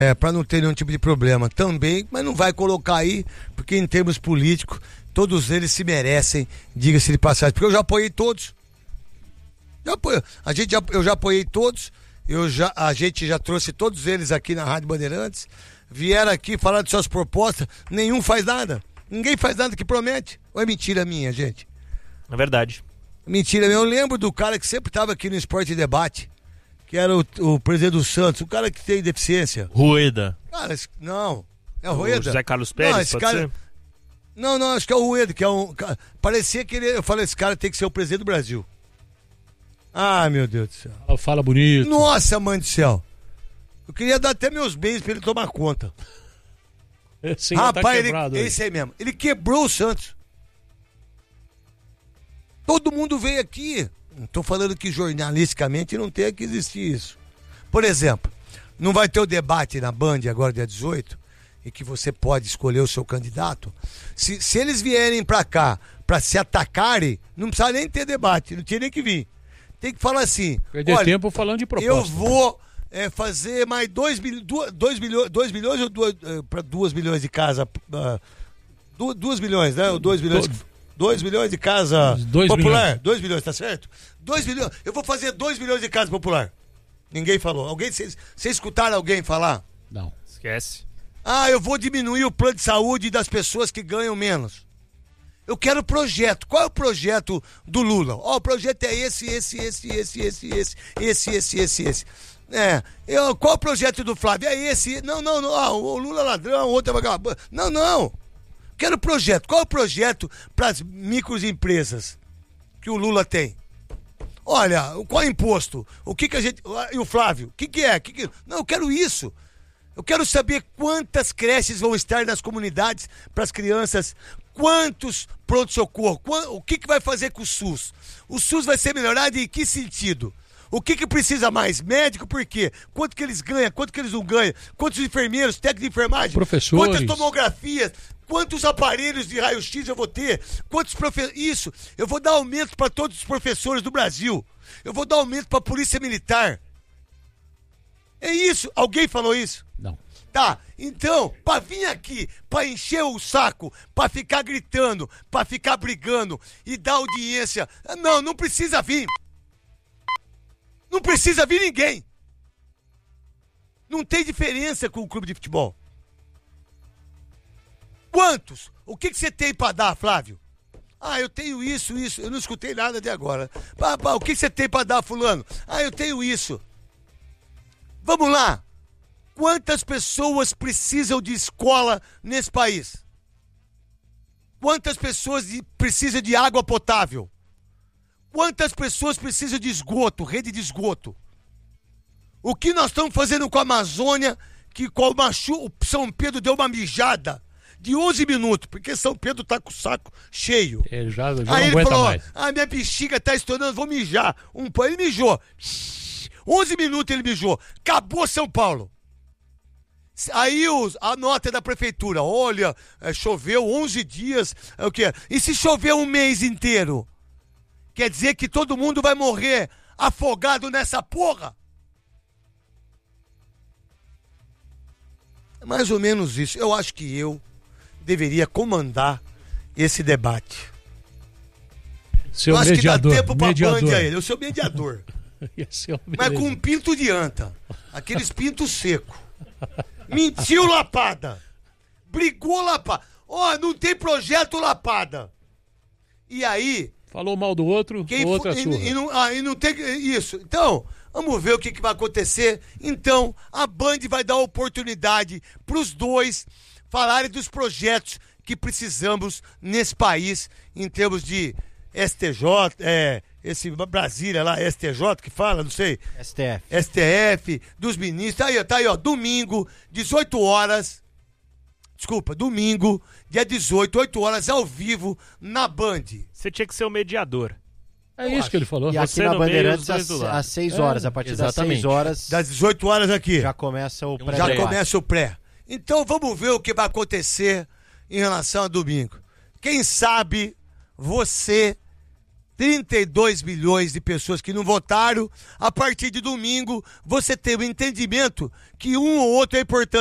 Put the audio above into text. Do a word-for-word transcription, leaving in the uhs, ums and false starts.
É, para não ter nenhum tipo de problema também, mas não vai colocar aí, porque em termos políticos, todos eles se merecem, diga-se de passagem, porque eu já apoiei todos. Já apoio, a gente já, eu já apoiei todos, eu já, a gente já trouxe todos eles aqui na Rádio Bandeirantes, vieram aqui falar de suas propostas, nenhum faz nada, ninguém faz nada que promete, ou é mentira minha, gente? É verdade. Mentira minha, eu lembro do cara que sempre estava aqui no Esporte Debate, que era o, o presidente do Santos, o cara que tem deficiência. Rueda. Cara, esse, não, é o O Rueda. José Carlos Pérez, não, esse pode cara, ser? Não, não, acho que é o Rueda, que é um... Parecia que ele, eu falei, esse cara tem que ser o presidente do Brasil. Ai, meu Deus do céu. Fala bonito. Nossa, mãe do céu. Eu queria dar até meus bens pra ele tomar conta. Esse Rapaz, tá ele, quebrado, esse aí mesmo. Ele quebrou o Santos. Todo mundo veio aqui. Não tô falando que jornalisticamente não tem que existir isso. Por exemplo, não vai ter o debate na Band agora, dia dezoito, e que você pode escolher o seu candidato. Se, se eles vierem pra cá pra se atacarem, não precisa nem ter debate, não tinha nem que vir. Tem que falar assim, perder olha, tempo falando de proposta. eu vou é, fazer mais dois milhões ou duas, é, para duas milhões de casa, uh, duas milhões, né? Ou dois milhões, dois milhões de casa dois popular, milhões. dois milhões, tá certo? dois milhões, eu vou fazer dois milhões de casa popular. Ninguém falou. Alguém, vocês escutaram alguém falar? Não. Esquece. Ah, eu vou diminuir o plano de saúde das pessoas que ganham menos. Eu quero projeto. Qual é o projeto do Lula? Ó, oh, o projeto é esse, esse, esse, esse, esse, esse, esse, esse, esse, esse. É, eu, qual é o projeto do Flávio? É esse. Não, não, não. Ah, o Lula ladrão, o outro é vagabundo. Não, não. Quero projeto. Qual é o projeto para as microempresas que o Lula tem? Olha, qual é o imposto? O que que a gente... E o Flávio? O que que é? Que que... Não, eu quero isso. Eu quero saber quantas creches vão estar nas comunidades para as crianças, quantos pronto-socorro, o que que vai fazer com o SUS? O SUS vai ser melhorado em que sentido? O que que precisa mais? Médico, por quê? Quanto que eles ganham? Quanto que eles não ganham? Quantos enfermeiros, técnicos de enfermagem? Professores. Quantas tomografias? Quantos aparelhos de raio-x eu vou ter? Quantos professores? Isso, eu vou dar aumento para todos os professores do Brasil. Eu vou dar aumento para a Polícia Militar. É isso. Alguém falou isso? Não. Tá, então, pra vir aqui, pra encher o saco, pra ficar gritando, pra ficar brigando e dar audiência, não, não precisa vir. Não precisa vir ninguém. Não tem diferença com o clube de futebol. Quantos? O que que você tem pra dar, Flávio? Ah, eu tenho isso, isso. Eu não escutei nada até agora. Pá, pá, o que que você tem pra dar, fulano? Ah, eu tenho isso. Vamos lá. Quantas pessoas precisam de escola nesse país? Quantas pessoas de, precisam de água potável? Quantas pessoas precisam de esgoto, rede de esgoto? O que nós estamos fazendo com a Amazônia, que com o Machu, o São Pedro deu uma mijada de onze minutos, porque São Pedro tá com o saco cheio. Ele já, já Aí não ele aguenta falou, mais. ah, minha bexiga tá estourando, vou mijar. Um pão, ele mijou. onze minutos ele mijou. Acabou São Paulo. Aí os, a nota da prefeitura, olha, é, choveu onze dias, é o quê? E se chover um mês inteiro? Quer dizer que todo mundo vai morrer afogado nessa porra? É mais ou menos isso. Eu acho que eu deveria comandar esse debate. Seu eu acho mediador, que dá tempo pra mediador. Band a ele. Eu sou mediador. Esse é o Mas beleza. com um pinto de anta. Aqueles pintos secos. Mentiu, Lapada. Brigou, Lapada. Ó, oh, não tem projeto, Lapada. E aí... Falou mal do outro, quem o outro é e, surra. e, não, ah, e não tem isso. Então, vamos ver o que, que vai acontecer. Então, a Band vai dar oportunidade para os dois falarem dos projetos que precisamos nesse país em termos de S T J, é, esse Brasília lá, S T J que fala, não sei. S T F. S T F, dos ministros. Tá aí, tá aí, ó, domingo, dezoito horas. Desculpa, domingo, dia dezoito, oito horas, ao vivo, na Band. Você tinha que ser o mediador. É isso que ele falou. E aqui Você na no meio, Bandeirantes os dois às, do lado. às seis É, horas, a partir das exatamente. seis horas Das dezoito horas aqui. já começa o pré Já começa o pré. Então vamos ver o que vai acontecer em relação a domingo. Quem sabe você trinta e dois milhões de pessoas que não votaram, a partir de domingo você tem o entendimento que um ou outro é importante.